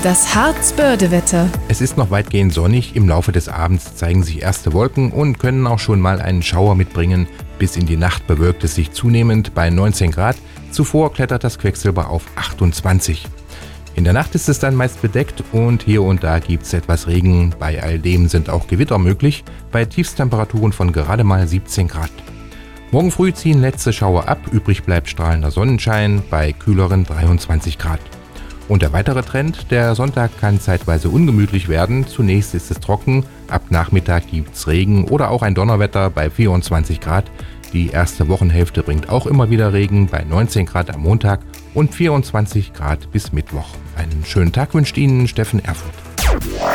Das Harzbörde-Wetter. Es ist noch weitgehend sonnig, im Laufe des Abends zeigen sich erste Wolken und können auch schon mal einen Schauer mitbringen. Bis in die Nacht bewölkt es sich zunehmend bei 19 Grad, zuvor klettert das Quecksilber auf 28. In der Nacht ist es dann meist bedeckt und hier und da gibt es etwas Regen. Bei all dem sind auch Gewitter möglich, bei Tiefstemperaturen von gerade mal 17 Grad. Morgen früh ziehen letzte Schauer ab, übrig bleibt strahlender Sonnenschein bei kühleren 23 Grad. Und der weitere Trend, der Sonntag kann zeitweise ungemütlich werden. Zunächst ist es trocken, ab Nachmittag gibt's Regen oder auch ein Donnerwetter bei 24 Grad. Die erste Wochenhälfte bringt auch immer wieder Regen bei 19 Grad am Montag und 24 Grad bis Mittwoch. Einen schönen Tag wünscht Ihnen Steffen Erfurt.